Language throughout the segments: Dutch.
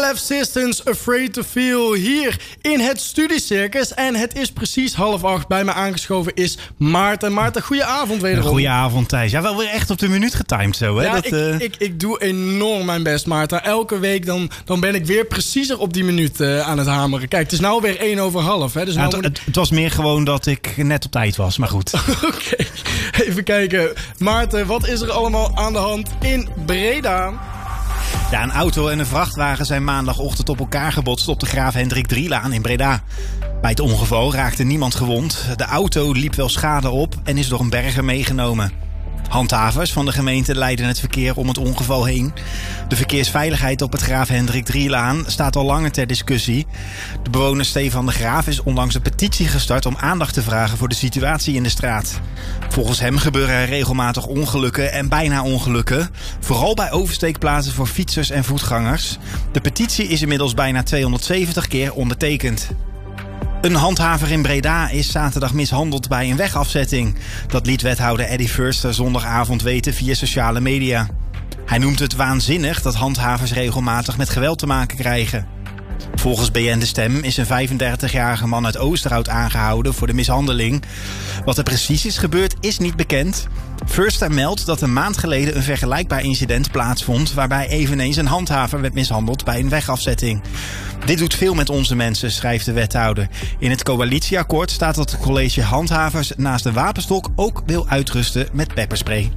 Left Systems, Afraid to Feel, hier in het Studiecircus. En het is precies 7:30. Bij me aangeschoven is Maarten. Maarten, goedenavond wederom. Goedenavond, Thijs. Ja, wel weer echt op de minuut getimed zo, hè? Ja, ik doe enorm mijn best, Maarten. Elke week dan ben ik weer preciezer op die minuut aan het hameren. Kijk, het is nou weer 1:15, hè? Dus ja, nou het was meer gewoon dat ik net op tijd was, maar goed. Oké, even kijken. Maarten, wat is er allemaal aan de hand in Breda? Ja, een auto en een vrachtwagen zijn maandagochtend op elkaar gebotst op de Graaf Hendrik Drielaan in Breda. Bij het ongeval raakte niemand gewond. De auto liep wel schade op en is door een berger meegenomen. Handhavers van de gemeente leiden het verkeer om het ongeval heen. De verkeersveiligheid op het Graaf Hendrik Drielaan staat al langer ter discussie. De bewoner Stefan de Graaf is onlangs een petitie gestart om aandacht te vragen voor de situatie in de straat. Volgens hem gebeuren er regelmatig ongelukken en bijna ongelukken. Vooral bij oversteekplaatsen voor fietsers en voetgangers. De petitie is inmiddels bijna 270 keer ondertekend. Een handhaver in Breda is zaterdag mishandeld bij een wegafzetting. Dat liet wethouder Eddie Förster zondagavond weten via sociale media. Hij noemt het waanzinnig dat handhavers regelmatig met geweld te maken krijgen. Volgens BN De Stem is een 35-jarige man uit Oosterhout aangehouden voor de mishandeling. Wat er precies is gebeurd is niet bekend. Förster meldt dat een maand geleden een vergelijkbaar incident plaatsvond, waarbij eveneens een handhaver werd mishandeld bij een wegafzetting. Dit doet veel met onze mensen, schrijft de wethouder. In het coalitieakkoord staat dat het college handhavers naast de wapenstok ook wil uitrusten met pepperspray.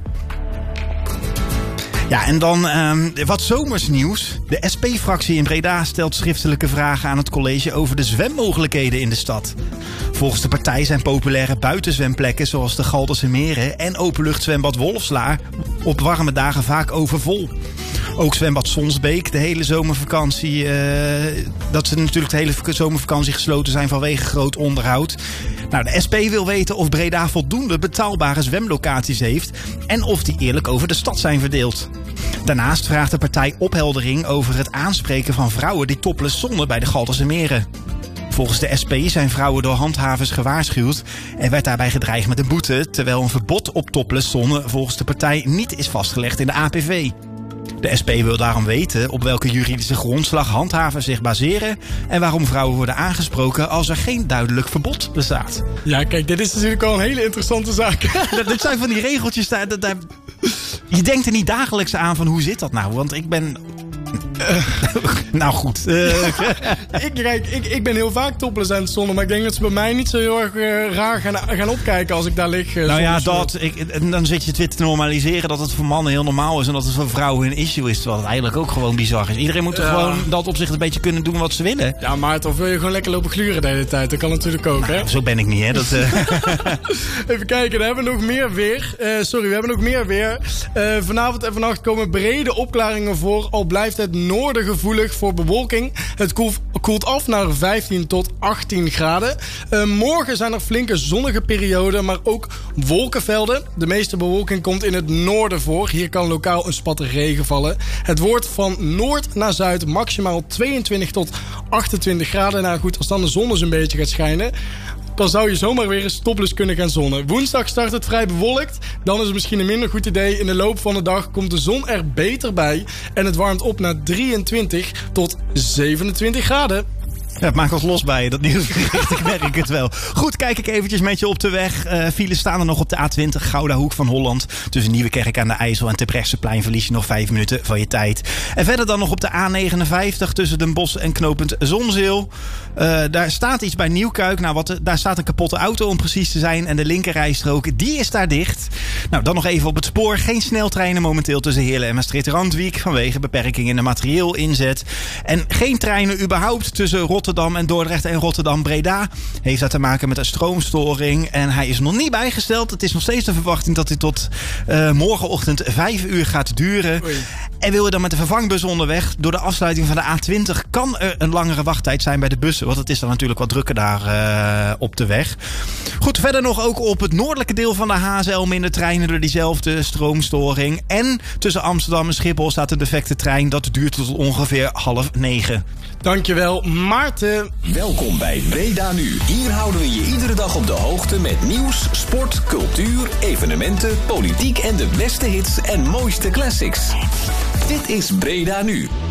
Ja, en dan wat zomersnieuws. De SP-fractie in Breda stelt schriftelijke vragen aan het college over de zwemmogelijkheden in de stad. Volgens de partij zijn populaire buitenzwemplekken zoals de Galderse Meren en openluchtzwembad Wolfslaar op warme dagen vaak overvol. Ook zwembad Sonsbeek, de hele zomervakantie, dat ze natuurlijk de hele zomervakantie gesloten zijn vanwege groot onderhoud. Nou, de SP wil weten of Breda voldoende betaalbare zwemlocaties heeft en of die eerlijk over de stad zijn verdeeld. Daarnaast vraagt de partij opheldering over het aanspreken van vrouwen die topless zonnen bij de Galderse Meren. Volgens de SP zijn vrouwen door handhavers gewaarschuwd en werd daarbij gedreigd met een boete, terwijl een verbod op topless zonnen volgens de partij niet is vastgelegd in de APV. De SP wil daarom weten op welke juridische grondslag handhavers zich baseren en waarom vrouwen worden aangesproken als er geen duidelijk verbod bestaat. Ja, kijk, dit is natuurlijk al een hele interessante zaak. Dit zijn van die regeltjes, je denkt er niet dagelijks aan van hoe zit dat nou, want ik ben... nou goed. Ik ben heel vaak topless aan het zonnen, maar ik denk dat ze bij mij niet zo heel erg raar gaan opkijken als ik daar lig. Nou ja, dan zit je Twitter te normaliseren dat het voor mannen heel normaal is en dat het voor vrouwen een issue is, terwijl het eigenlijk ook gewoon bizar is. Iedereen moet gewoon dat opzicht een beetje kunnen doen wat ze willen. Ja, maar of wil je gewoon lekker lopen gluren de hele tijd? Dat kan natuurlijk ook, hè? Zo ben ik niet, hè? Even kijken, we hebben nog meer weer. Vanavond en vannacht komen brede opklaringen voor, al blijft het noorden gevoelig voor bewolking. Het koelt af naar 15 tot 18 graden. Morgen zijn er flinke zonnige perioden, maar ook wolkenvelden. De meeste bewolking komt in het noorden voor. Hier kan lokaal een spat regen vallen. Het wordt van noord naar zuid maximaal 22 tot 28 graden. Nou goed, als dan de zon dus een beetje gaat schijnen, dan zou je zomaar weer eens topless kunnen gaan zonnen. Woensdag start het vrij bewolkt. Dan is het misschien een minder goed idee. In de loop van de dag komt de zon er beter bij. En het warmt op naar 23 tot 27 graden. Ja, het maakt wat los bij je, dat nieuwsbericht. Ik merk het wel. Goed, kijk ik eventjes met je op de weg. Files staan er nog op de A20, Gouda Hoek van Holland. Tussen Nieuwekerk aan de IJssel en Terbrechtseplein verlies je nog 5 minuten van je tijd. En verder dan nog op de A59 tussen Den Bosch en knooppunt Zonzeel. Daar staat iets bij Nieuwkuik. Nou, daar staat een kapotte auto om precies te zijn. En de linkerrijstrook, die is daar dicht. Nou, dan nog even op het spoor. Geen sneltreinen momenteel tussen Heerlen en Maastricht-Randwiek vanwege beperkingen in de materieelinzet. En geen treinen überhaupt tussen Rotterdam en Dordrecht en Rotterdam-Breda. Heeft dat te maken met een stroomstoring. En hij is nog niet bijgesteld. Het is nog steeds de verwachting dat hij tot morgenochtend 5 uur gaat duren. Oei. En wil je dan met de vervangbus onderweg, door de afsluiting van de A20 kan er een langere wachttijd zijn bij de bussen. Want het is dan natuurlijk wat drukker daar op de weg. Goed, verder nog ook op het noordelijke deel van de HSL minder treinen door diezelfde stroomstoring. En tussen Amsterdam en Schiphol staat een defecte trein. Dat duurt tot ongeveer 8:30. Dankjewel, Maarten. Welkom bij Breda Nu. Hier houden we je iedere dag op de hoogte met nieuws, sport, cultuur, evenementen, politiek en de beste hits en mooiste classics. Dit is Breda Nu.